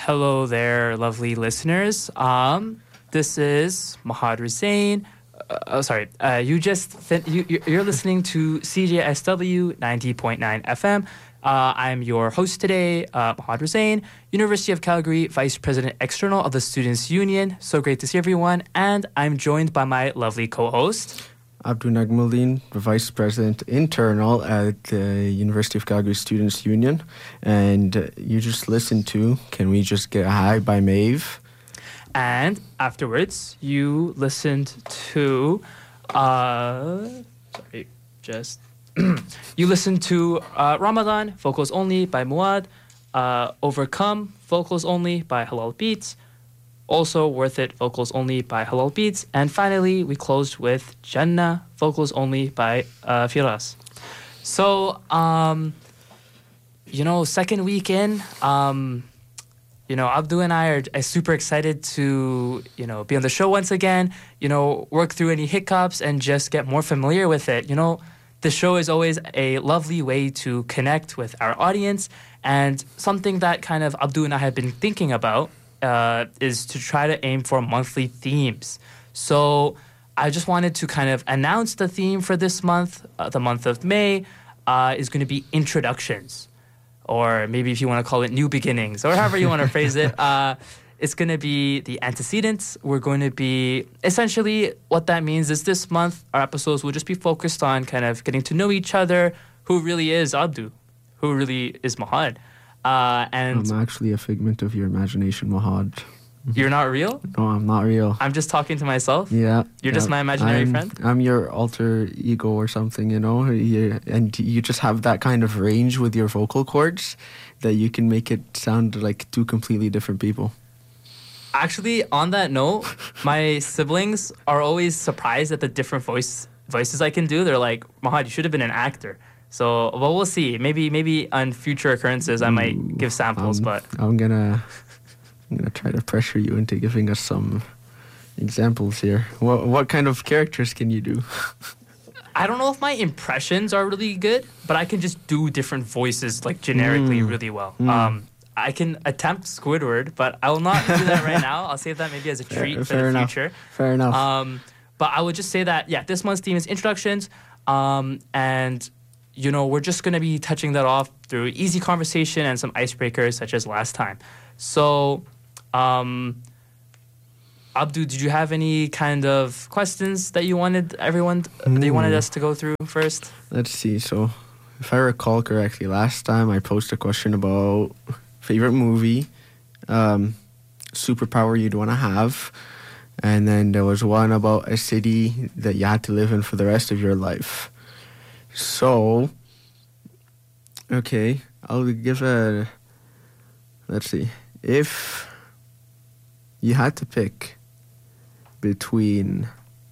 Hello there, lovely listeners. This is Mahad Hussain. You're listening to CJSW 90.9 FM. I'm your host today, Mahad Hussain, University of Calgary Vice President External of the Students' Union. So great to see everyone. And I'm joined by my lovely co-host, Abdul Nagmuldin, Vice President Internal at the University of Calgary Students' Union. And you just listened to Can We Just Get High by Maeve. And afterwards, you listened to... you listened to Ramadan, vocals only by Muad, Overcome, vocals only by Halal Beats, Also Worth It, vocals only by Halal Beats, and finally we closed with Jannah, vocals only by Firas. So, second week in, Abdu and I are super excited to, be on the show once again, work through any hiccups and just get more familiar with it. The show is always a lovely way to connect with our audience, and something that kind of Abdu and I have been thinking about is to try to aim for monthly themes. So I just wanted to kind of announce the theme for this month. The month of May is going to be introductions, or maybe if you want to call it new beginnings, or however you want to phrase it. It's going to be the antecedents. We're going to be, essentially, what that means is this month, our episodes will just be focused on kind of getting to know each other, who really is Abdu, who really is Mahad. And I'm actually a figment of your imagination, Mahad. You're not real? No, I'm not real. I'm just talking to myself? Yeah. You're just my imaginary friend? I'm your alter ego or something, and you just have that kind of range with your vocal cords that you can make it sound like two completely different people. Actually, on that note, my siblings are always surprised at the different voices I can do. They're like, Mahad, you should have been an actor. So, well, we'll see. Maybe on future occurrences, I might give samples. But I'm gonna try to pressure you into giving us some examples here. What kind of characters can you do? I don't know if my impressions are really good, but I can just do different voices like generically really well. I can attempt Squidward, but I will not do that right now. I'll save that maybe as a treat for the future. Fair enough. But I would just say that, this month's theme is introductions. And, we're just going to be touching that off through easy conversation and some icebreakers such as last time. So, Abdu, did you have any kind of questions that you wanted that you wanted us to go through first? Let's see. So, if I recall correctly, last time I posed a question about favorite movie, superpower you'd want to have, and then there was one about a city that you had to live in for the rest of your life. So, okay, I'll give let's see. If you had to pick between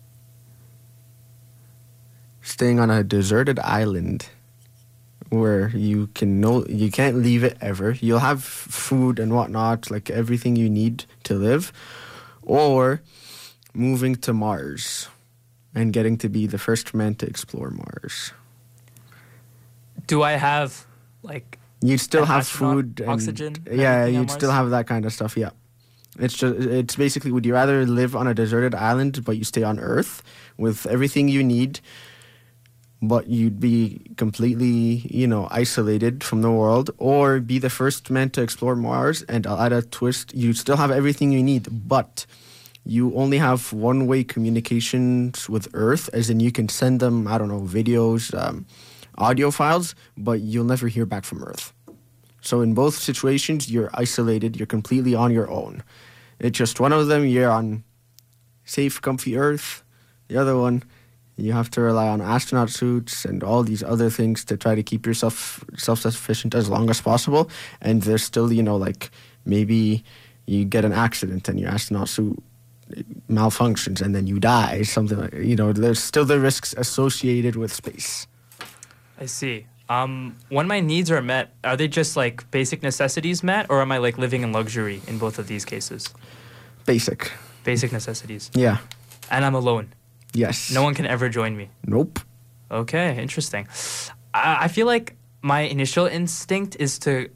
staying on a deserted island where you can't leave it ever, you'll have food and whatnot, like everything you need to live, or moving to Mars and getting to be the first man to explore Mars. Do I have, you'd still have food and oxygen? Yeah, you'd still have that kind of stuff, yeah. It's basically, would you rather live on a deserted island but you stay on Earth with everything you need, but you'd be completely, isolated from the world, or be the first man to explore Mars, and I'll add a twist, you still have everything you need, but you only have one-way communications with Earth, as in you can send them, videos, audio files, but you'll never hear back from Earth. So in both situations, you're isolated, you're completely on your own. It's just one of them, you're on safe, comfy Earth. The other one, you have to rely on astronaut suits and all these other things to try to keep yourself self-sufficient as long as possible. And there's still, maybe you get an accident and your astronaut suit malfunctions and then you die, something like, there's still the risks associated with space. I see. When my needs are met, are they just basic necessities met, or am I living in luxury in both of these cases? Basic necessities. Yeah. And I'm alone. Yes. No one can ever join me. Nope. Okay, interesting. I feel like my initial instinct is to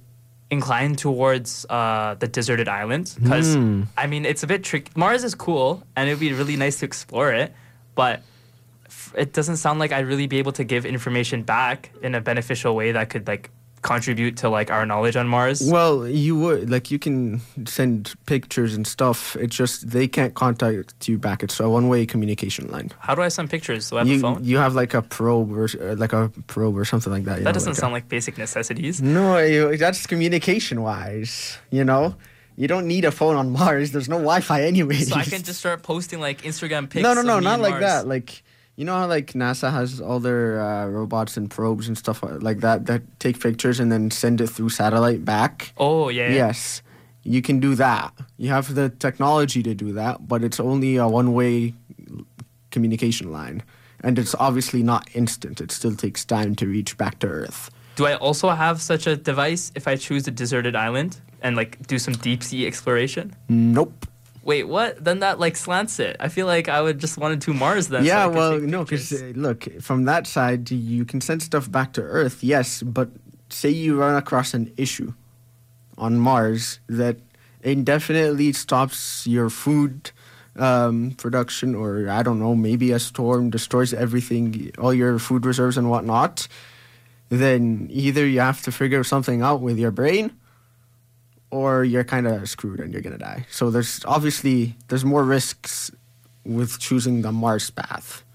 inclined towards the deserted islands because I mean it's a bit tricky. Mars is cool and it'd be really nice to explore it, but it doesn't sound like I'd really be able to give information back in a beneficial way that could like contribute to like our knowledge on Mars. Well, you would like you can send pictures and stuff. It's just they can't contact you back. It's a one-way communication line. How do I send pictures? Do I have a phone? You have like a probe or something like that. That doesn't sound like basic necessities. No, that's communication-wise. You know, you don't need a phone on Mars. There's no Wi-Fi anyways. So I can just start posting like Instagram pics. No, of me not and like Mars. that. Like. You know how like NASA has all their robots and probes and stuff like that take pictures and then send it through satellite back? Oh, yeah. Yes, you can do that. You have the technology to do that, but it's only a one-way communication line. And it's obviously not instant. It still takes time to reach back to Earth. Do I also have such a device if I choose a deserted island and like do some deep sea exploration? Nope. Wait, what? Then that like slants it. I feel like I would just want to do Mars then. Yeah, so well, no, because look, from that side, you can send stuff back to Earth, yes, but say you run across an issue on Mars that indefinitely stops your food production, or I don't know, maybe a storm destroys everything, all your food reserves and whatnot, then either you have to figure something out with your brain, or you're kind of screwed and you're going to die. So there's more risks with choosing the Mars path.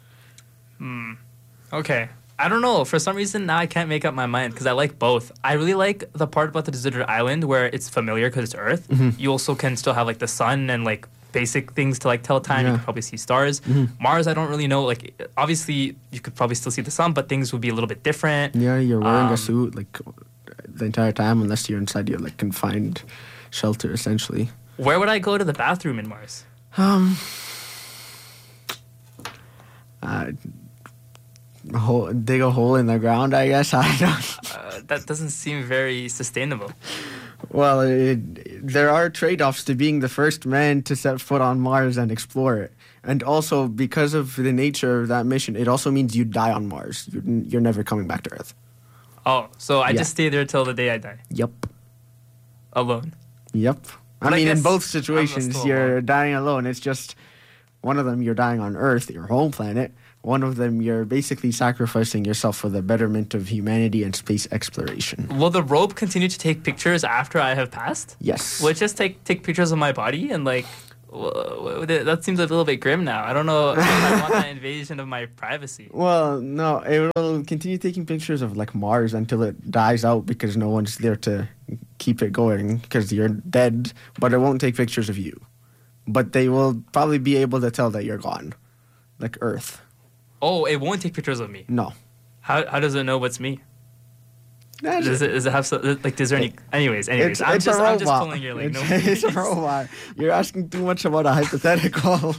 Okay. I don't know. For some reason, now I can't make up my mind because I like both. I really like the part about the deserted island where it's familiar because it's Earth. Mm-hmm. You also can still have like the sun and like basic things to like tell time. Yeah. You can probably see stars. Mars, I don't really know. Like obviously, you could probably still see the sun, but things would be a little bit different. Yeah, you're wearing a suit like the entire time unless you're inside your like confined shelter, essentially. Where would I go to the bathroom in Mars? Dig a hole in the ground, I guess. I don't. That doesn't seem very sustainable. Well, there are trade-offs to being the first man to set foot on Mars and explore it. And also, because of the nature of that mission, it also means you die on Mars. You're never coming back to Earth. Oh, so I just stay there till the day I die. Yep. Alone. Yep. But I mean, in guess both I'm situations, still you're alone. dying alone. It's just one of them, you're dying on Earth, your home planet. One of them, you're basically sacrificing yourself for the betterment of humanity and space exploration. Will the rope continue to take pictures after I have passed? Yes. Will it just take pictures of my body and like... that seems a little bit grim now. I don't know if I want that invasion of my privacy. Well, no, it will continue taking pictures of like Mars until it dies out because no one's there to keep it going because you're dead, but it won't take pictures of you. But they will probably be able to tell that you're gone, like Earth. Oh, it won't take pictures of me. No. How does it know what's me? Does it have some, like, is there any... Anyways, It's I'm a just robot. pulling your leg. It's a robot. You're asking too much about a hypothetical.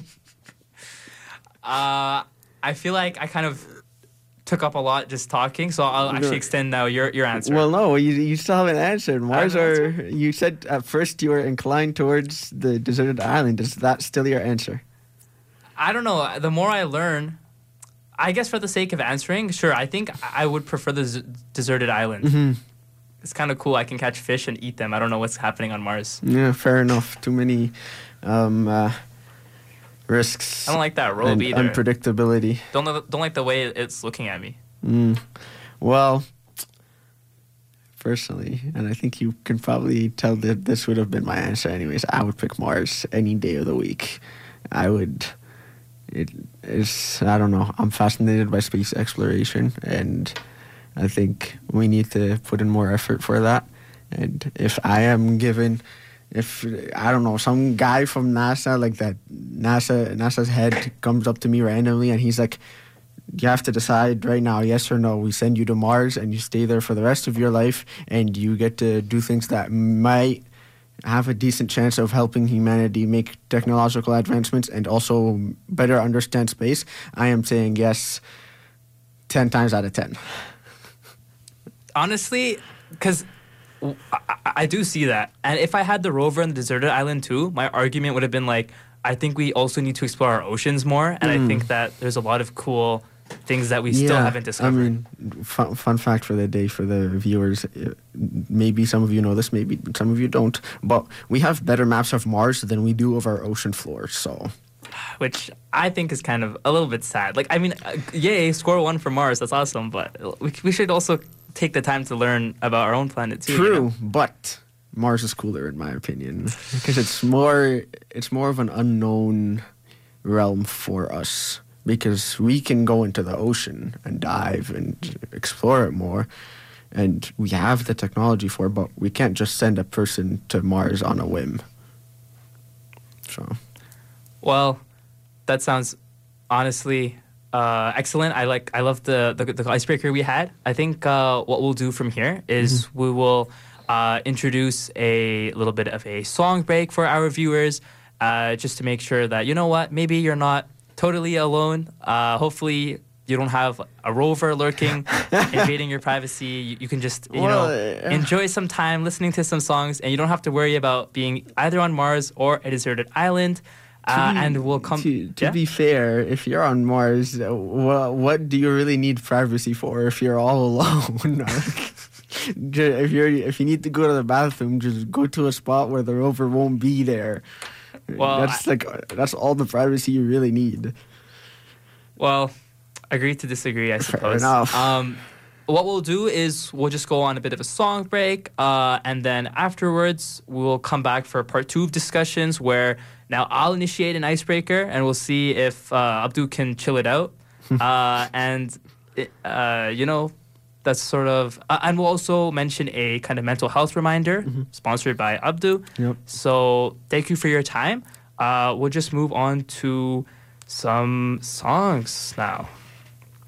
I feel like I kind of took up a lot just talking, so I'll actually extend now your answer. Well, no, you still haven't answered. Mars haven't you said at first you were inclined towards the deserted island. Is that still your answer? I don't know. The more I learn, I guess for the sake of answering, sure, I think I would prefer the deserted island. Mm-hmm. It's kind of cool. I can catch fish and eat them. I don't know what's happening on Mars. Yeah, fair enough. Too many risks. I don't like that robe and either. unpredictability. Don't like the way it's looking at me. Well, personally, and I think you can probably tell that this would have been my answer anyways, I would pick Mars any day of the week. I would... I don't know. I'm fascinated by space exploration, and I think we need to put in more effort for that. And if I am given, I don't know, some guy from NASA, like that NASA's head comes up to me randomly and he's like, you have to decide right now, yes or no. We send you to Mars and you stay there for the rest of your life and you get to do things that might have a decent chance of helping humanity make technological advancements and also better understand space. I am saying yes 10 times out of 10. Honestly, because I do see that. And if I had the rover on the deserted island too, my argument would have been like, I think we also need to explore our oceans more. And I think that there's a lot of cool things that we still haven't discovered. I mean, fun fact for the day for the viewers. Maybe some of you know this, maybe some of you don't. But we have better maps of Mars than we do of our ocean floor. So, which I think is kind of a little bit sad. Like, I mean, yay, score 1 for Mars. That's awesome. But we should also take the time to learn about our own planet too. True, but Mars is cooler in my opinion because it's more of an unknown realm for us because we can go into the ocean and dive and explore it more, and we have the technology for it, but we can't just send a person to Mars on a whim. So, well, that sounds honestly excellent. I love the icebreaker we had. I think what we'll do from here is we will introduce a little bit of a song break for our viewers, just to make sure that, you know what, maybe you're not totally alone. Hopefully you don't have a rover lurking, invading your privacy. You can just, enjoy some time listening to some songs, and you don't have to worry about being either on Mars or a deserted island. And we'll come to be fair, if you're on Mars, what do you really need privacy for if you're all alone? If you need to go to the bathroom, just go to a spot where the rover won't be there. Well, that's all the privacy you really need. Well, agree to disagree, I suppose. Fair enough. What we'll do is we'll just go on a bit of a song break, and then afterwards we'll come back for part 2 of discussions where now I'll initiate an icebreaker and we'll see if Abdul can chill it out. That's sort of... and we'll also mention a kind of mental health reminder sponsored by Abdul. Yep. So thank you for your time. We'll just move on to some songs now.